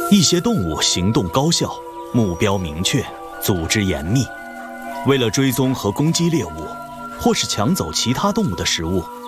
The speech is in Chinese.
一些动物行动高效，目标明确，组织严密。为了追踪和攻击猎物，或是抢走其他动物的食物，